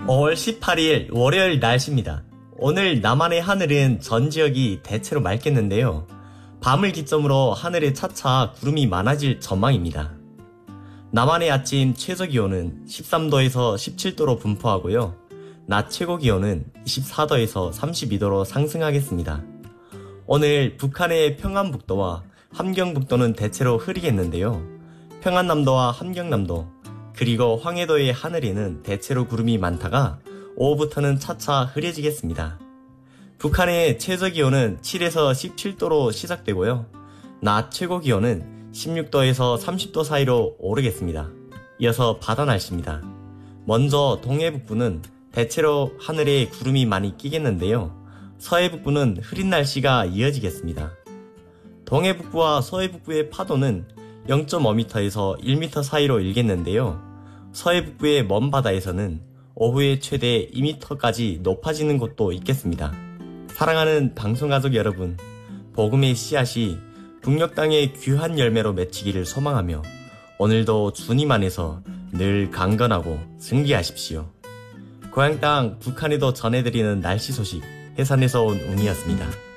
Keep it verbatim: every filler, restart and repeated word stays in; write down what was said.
오월 십팔일 월요일 날씨입니다. 오늘 남한의 하늘은 전 지역이 대체로 맑겠는데요. 밤을 기점으로 하늘에 차차 구름이 많아질 전망입니다. 남한의 아침 최저기온은 십삼도에서 십칠도로 분포하고요. 낮 최고기온은 이십사도에서 삼십이도로 상승하겠습니다. 오늘 북한의 평안북도와 함경북도는 대체로 흐리겠는데요. 평안남도와 함경남도 그리고 황해도의 하늘에는 대체로 구름이 많다가 오후부터는 차차 흐려지겠습니다. 북한의 최저기온은 칠에서 십칠도로 시작되고요. 낮 최고기온은 십육도에서 삼십도 사이로 오르겠습니다. 이어서 바다 날씨입니다. 먼저 동해북부는 대체로 하늘에 구름이 많이 끼겠는데요. 서해북부는 흐린 날씨가 이어지겠습니다. 동해북부와 서해북부의 파도는 영점오미터에서 일미터 사이로 일겠는데요. 서해북부의 먼 바다에서는 오후에 최대 이미터까지 높아지는 곳도 있겠습니다. 사랑하는 방송가족 여러분, 복음의 씨앗이 북녘 땅의 귀한 열매로 맺히기를 소망하며 오늘도 주님 안에서 늘 강건하고 승리하십시오. 고향 땅 북한에도 전해드리는 날씨 소식 해산에서 온 웅이었습니다.